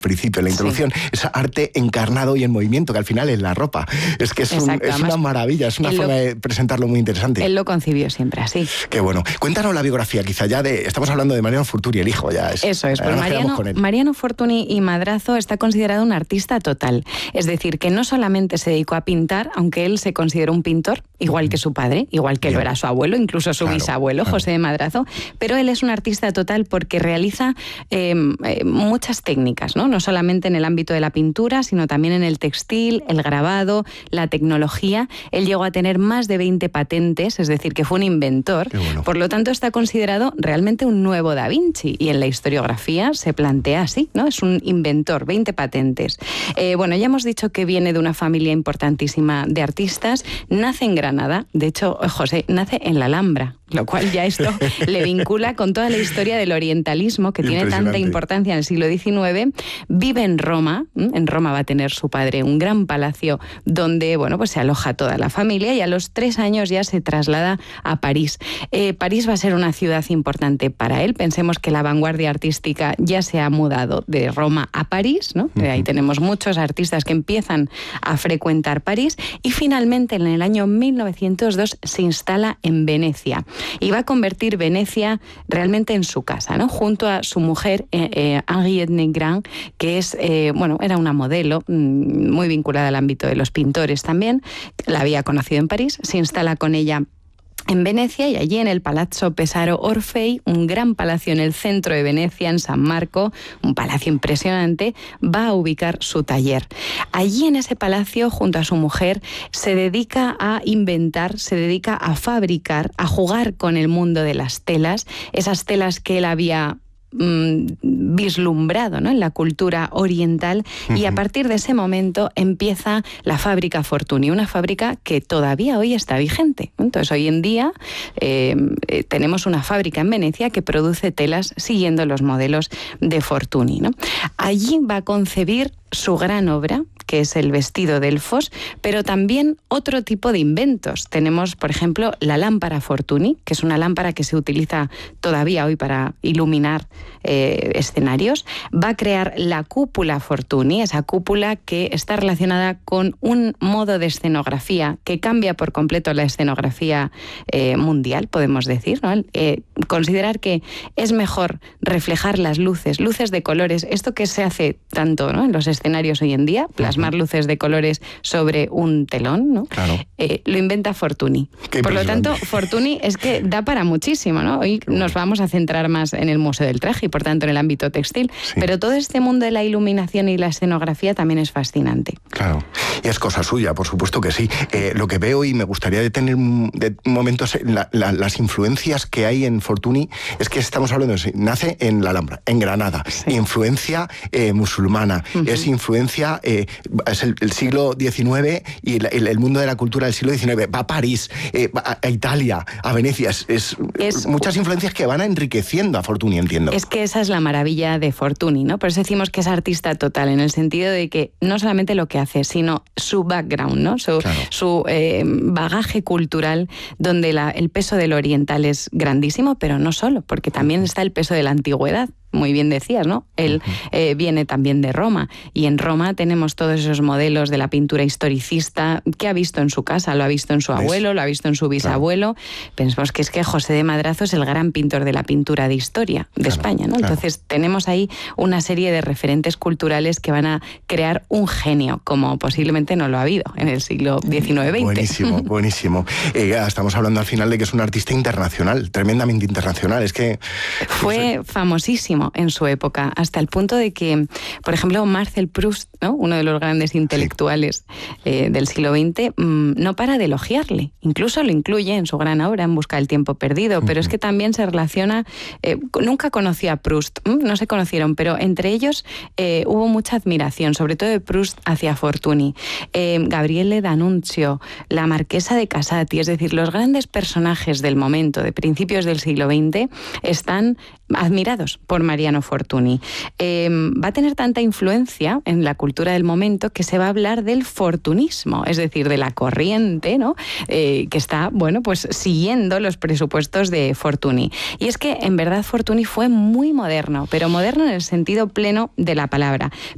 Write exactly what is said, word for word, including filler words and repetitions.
principio, la introducción, sí. Es arte encarnado y en movimiento, que al final es la ropa. Es que es, un, es una maravilla, es una forma lo, de presentarlo muy interesante. Él lo concibió siempre así. Qué bueno. Cuéntanos la biografía, quizá ya de... Estamos hablando de Mariano Fortuny, el hijo, ya es... Eso es, pues Mariano, Mariano Fortuny y Madrazo está considerado un artista total. Es decir, que no solamente se dedicó a pintar, aunque él se consideró un pintor, igual que su padre, igual que Bien. Lo era su abuelo, incluso su claro, bisabuelo, claro. José de Madrazo, pero él es un artista total porque realiza eh, eh, muchas técnicas, ¿no? No solamente en el ámbito de la pintura, sino también en el textil, el grabado, la tecnología. Él llegó a tener más de veinte patentes, es decir, que fue un inventor. Bueno. Por lo tanto, está considerado realmente un nuevo Da Vinci, y en la historiografía se plantea así, ¿no? Es un inventor, veinte patentes. Eh, bueno, ya hemos dicho que viene de una familia importantísima de artistas, nace en Granada, de hecho, José, nace en la Alhambra, lo cual ya esto le vincula con toda la historia del orientalismo que tiene tanta importancia en el siglo diecinueve. Vive en Roma, en Roma va a tener su padre un gran palacio donde, bueno, pues se aloja toda la familia, y a los tres años ya se traslada a París. Eh, París va a ser una ciudad importante para él. Pensemos que la vanguardia artística ya se ha mudado de Roma a París, ¿no? Uh-huh. Ahí tenemos muchos artistas que empiezan a frecuentar París, y finalmente en el año mil novecientos dos se instala en Venecia. Y va a convertir Venecia realmente en su casa, ¿no? Junto a su mujer, eh, eh, Henriette Negrand, que es, eh, bueno, era una modelo mmm, muy vinculada al ámbito de los pintores también. La había conocido en París, se instala con ella en Venecia, y allí en el Palazzo Pesaro Orfei, un gran palacio en el centro de Venecia, en San Marco, un palacio impresionante, va a ubicar su taller. Allí en ese palacio, junto a su mujer, se dedica a inventar, se dedica a fabricar, a jugar con el mundo de las telas, esas telas que él había vislumbrado, ¿no?, en la cultura oriental. Uh-huh. Y a partir de ese momento empieza la fábrica Fortuny, una fábrica que todavía hoy está vigente. Entonces, hoy en día eh, tenemos una fábrica en Venecia que produce telas siguiendo los modelos de Fortuny, ¿no? Allí va a concebir su gran obra, que es el vestido Delfos, pero también otro tipo de inventos. Tenemos, por ejemplo, la lámpara Fortuny, que es una lámpara que se utiliza todavía hoy para iluminar eh, escenarios. Va a crear la cúpula Fortuny, esa cúpula que está relacionada con un modo de escenografía que cambia por completo la escenografía eh, mundial, podemos decir, ¿no? Eh, considerar que es mejor reflejar las luces, luces de colores, esto que se hace tanto, ¿no?, en los escenarios hoy en día, plasmar luces de colores sobre un telón, ¿no? Claro. Eh, lo inventa Fortuny. Por lo tanto, Fortuny es que da para muchísimo, ¿no? Hoy nos vamos a centrar más en el Museo del Traje y, por tanto, en el ámbito textil, sí. Pero todo este mundo de la iluminación y la escenografía también es fascinante. Claro, y es cosa suya, por supuesto que sí. Eh, lo que veo, y me gustaría detener de momentos la, la, las influencias que hay en Fortuny, es que estamos hablando de, nace en la Alhambra, en Granada, sí. Influencia eh, musulmana, uh-huh. Es influencia, eh, es el, el siglo diecinueve y el, el, el mundo de la cultura del siglo diecinueve. Va a París, eh, va a Italia, a Venecia. Es, es, es muchas influencias que van enriqueciendo a Fortuny, entiendo. Es que esa es la maravilla de Fortuny, ¿no? Por eso decimos que es artista total, en el sentido de que no solamente lo que hace, sino su background, ¿no? Su, claro. su eh, bagaje cultural, donde la, el peso del oriental es grandísimo, pero no solo, porque también está el peso de la antigüedad. Muy bien decías, ¿no? Él eh, viene también de Roma, y en Roma tenemos todos esos modelos de la pintura historicista que ha visto en su casa, lo ha visto en su abuelo, lo ha visto en su bisabuelo. Claro. Pensemos que es que José de Madrazo es el gran pintor de la pintura de historia de claro, España, ¿no? Claro. Entonces tenemos ahí una serie de referentes culturales que van a crear un genio, como posiblemente no lo ha habido en el siglo diecinueve veinte. Buenísimo, buenísimo. Eh, estamos hablando al final de que es un artista internacional, tremendamente internacional. Es que... Fue no sé. famosísimo en su época, hasta el punto de que, por ejemplo, Marcel Proust, ¿no?, uno de los grandes intelectuales eh, del siglo veinte, mmm, no para de elogiarle. Incluso lo incluye en su gran obra, En busca del tiempo perdido, uh-huh. Pero es que también se relaciona... Eh, nunca conoció a Proust, ¿m? no se conocieron, pero entre ellos eh, hubo mucha admiración, sobre todo de Proust hacia Fortuny. Eh, Gabriele D'Annunzio, la marquesa de Casati, es decir, los grandes personajes del momento, de principios del siglo veinte, están admirados por Mariano Fortuny. Eh, va a tener tanta influencia en la cultura del momento que se va a hablar del fortunismo, es decir, de la corriente, ¿no?, eh, que está, bueno, pues siguiendo los presupuestos de Fortuny. Y es que, en verdad, Fortuny fue muy moderno, pero moderno en el sentido pleno de la palabra.